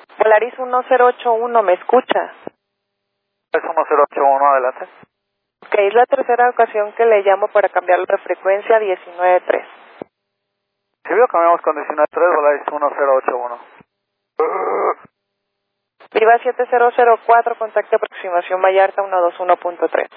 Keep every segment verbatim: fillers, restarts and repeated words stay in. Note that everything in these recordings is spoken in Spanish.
Polaris uno cero ocho uno, ¿me escucha? Es uno cero ocho uno, adelante. Ok, es la tercera ocasión que le llamo para cambiar la frecuencia diecinueve tres. Si veo, cambiamos con diecinueve tres, Polaris uno cero ocho uno. Viva siete cero cero cuatro, contacto aproximación Vallarta uno dos uno punto tres.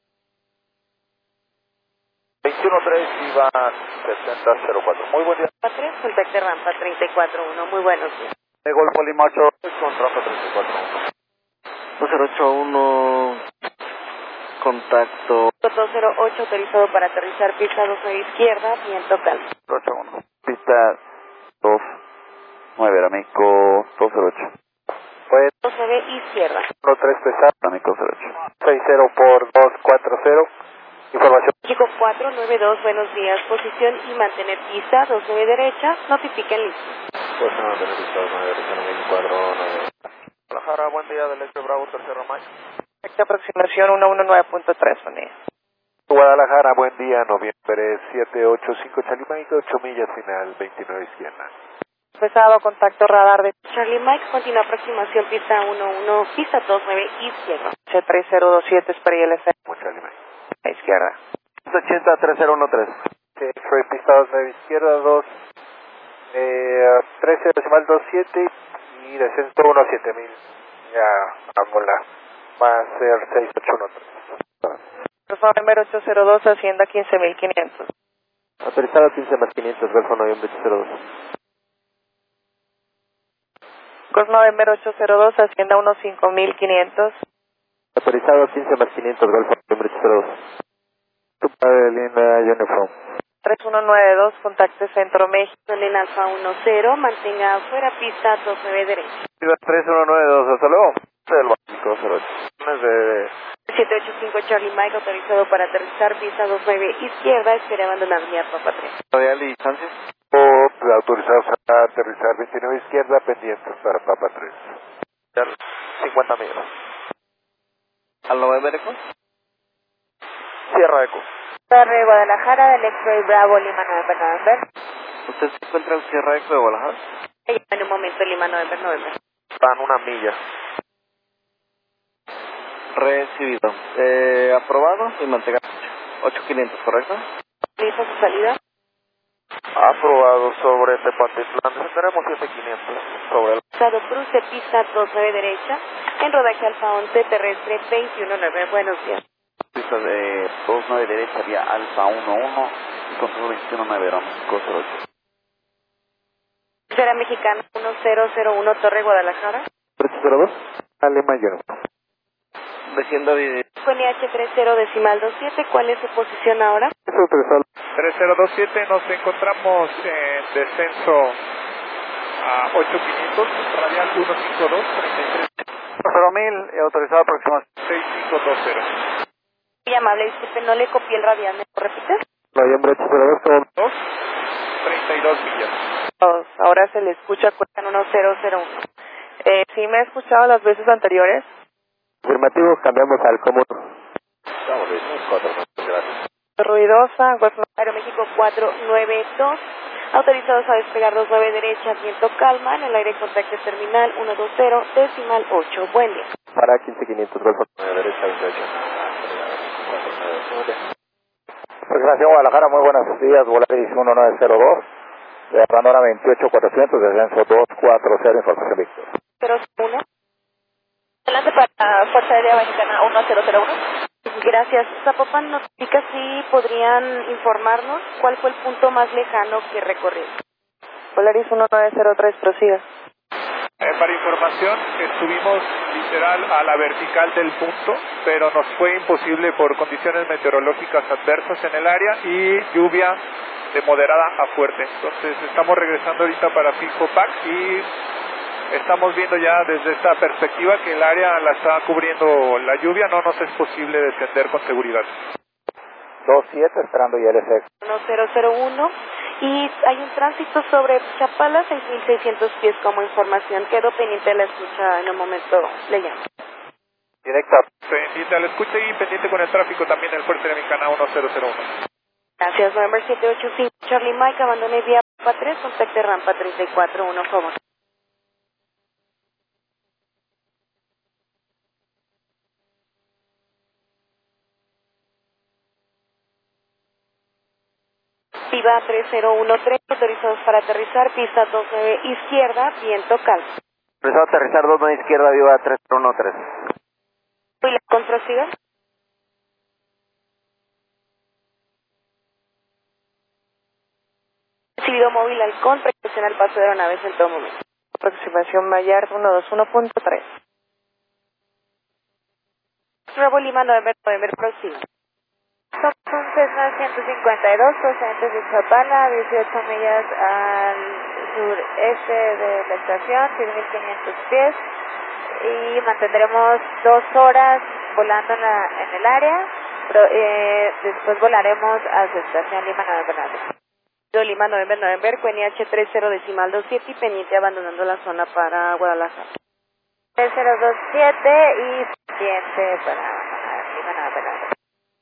veintiuno tres, Viva setenta cero cuatro. Muy buen día. tres, contacto rampa treinta y cuatro uno, muy buenos días. De Golfo Lima ocho con rampa treinta y cuatro uno. dos cero ocho uno, contacto. dos cero ocho, autorizado para aterrizar pista dos nueve izquierda, viento calma. dos cero ocho uno. Pista dos nueve, Amico dos cero ocho. Pues dos nueve izquierda. uno tres pesado, Amico cero ocho. seis cero por dos cuatro cero. Información. Chico cuatro nueve dos, buenos días. Posición y mantener pista dos nueve derecha. Notifiquen listo. Pues no, de dos nueve derecha, no me cuadro, nueve. Guadalajara, buen día, del Este Bravo, tercero Mike. Contacto aproximación uno uno nueve punto tres, buen día. Guadalajara, buen día, noviembre siete ocho cinco, Charlie Mike, ocho millas final, veintinueve izquierda. Pesado, contacto radar de Charlie Mike, continúa aproximación pista uno uno, pista dos nueve izquierda. tres cero dos siete, espera y L C. Charlie Mike. A izquierda. ochenta, tres cero uno tres. Sí, fue pista dos nueve izquierda, dos, eh, trece decimal dos siete y descenso uno siete mil. Ya, vámonos. Va a ser seis ocho uno tres. Por favor, número ocho cero dos, Hacienda quince mil quinientos. Autorizado quince más quinientos, Golfo noviembre ocho cero dos. Cos November ocho cero dos, Hacienda quince mil quinientos. Autorizado quince más quinientos, Golfo noviembre ocho cero dos. Tu padre, línea Uniform. tres uno nueve dos, contacte Centro México, en Alfa uno cero, mantenga afuera pista dos nueve derecha. tres uno nueve dos, hasta luego. Del básico cero ocho. De siete ocho cinco Charlie Mike, autorizado para aterrizar pista dos nueve izquierda, espera abandonar vía Papa tres. Radial y distancia. O autorizados a aterrizar veintinueve izquierda, pendientes para Papa tres. cincuenta millas. ¿Al November Eco? Sierra Eco. Torre Guadalajara, del X-Ray Bravo, Lima November November. ¿Usted se encuentra en Sierra Eco de Guadalajara? En un momento, Lima November November. Están una milla. Recibido. Eh, aprobado y mantenga ocho quinientos, ¿correcto? ¿Listo su salida? Aprobado sobre Tepatitlán. Tenemos siete quinientos sobre el... Estado cruce, pista dos nueve derecha, en rodaje Alfa once, terrestre veintiuno nueve. Buenos días. Pista de dos nueve derecha, vía Alfa uno uno y control veintiuno nueve, México cero ocho. Será mexicana uno cero cero uno, Torre Guadalajara. tres cero dos. Alema Mayor. Desciendo de... Con I H treinta decimal veintisiete, ¿cuál es su posición ahora? tres cero dos siete, nos encontramos en descenso a ocho quinientos, radial ciento cincuenta y dos, treinta y tres. cero mil y autorizado aproximadamente seis cinco dos cero. Muy amable, disculpe, no le copié el radial, ¿me lo repites? Noviembre ocho cero dos, treinta y dos millas. Dos, ahora se le escucha con uno cero cero uno. Eh, ¿Sí me ha escuchado las veces anteriores? Afirmativo, cambiamos al común. Estamos listos, cuatro, gracias. Ruidosa, Golfo Aeroméxico cuatro nueve dos, autorizados a despegar dos nueve derecha, viento calma, en el aire contacto terminal uno dos cero, decimal ocho, buen día. Para quince quinientos, Golfo nueve derecha, veintiocho. Operación Guadalajara, muy buenos días, Volaris uno nueve cero dos, de Pandora veintiocho cuatrocientos, descenso dos cuatro cero, información Víctor. cero uno. Adelante para Fuerza Aérea Mexicana uno cero cero uno. Gracias. Zapopan, ¿nos indica si podrían informarnos cuál fue el punto más lejano que recorrió? Polaris uno nueve cero tres, prosiga. Eh, para información, estuvimos literal a la vertical del punto, pero nos fue imposible por condiciones meteorológicas adversas en el área y lluvia de moderada a fuerte. Entonces estamos regresando ahorita para Fijo Pac y estamos viendo ya desde esta perspectiva que el área la está cubriendo la lluvia, no nos es posible descender con seguridad. dos siete, esperando I L C. uno cero cero uno. Y hay un tránsito sobre Chapala, seis mil seiscientos pies como información. Quedo pendiente de la escucha, en un momento le llamo. Directa. Pendiente a la escucha y pendiente con el tráfico también el Fuerza Aérea Mexicana uno cero cero uno. Gracias, November siete ocho cinco, Charlie Mike, abandone vía Papa tres, contacte rampa treinta y cuatro uno, favor. Viuda tres cero uno tres, autorizados para aterrizar, pista dos nueve izquierda, viento calmo. Autorizado a aterrizar dos nueve izquierda, Viuda tres cero uno tres. ¿Y la con prosiga? Recibido móvil Halcón, precaución al paso de aeronaves en todo momento. Aproximación Bayard uno dos uno punto tres. Bravo Lima, November, November, prosiga. Son un Cessna ciento cincuenta y dos procedentes de Chapala, dieciocho millas al sureste de la estación, seis mil quinientos pies, y mantendremos dos horas volando en, la, en el área, pero, eh, después volaremos a su estación Lima, November, November. Lima, November, November, Q N H tres cero decimal dos siete y pendiente abandonando la zona para Guadalajara. tres cero dos siete y pendiente para Lima, November, November.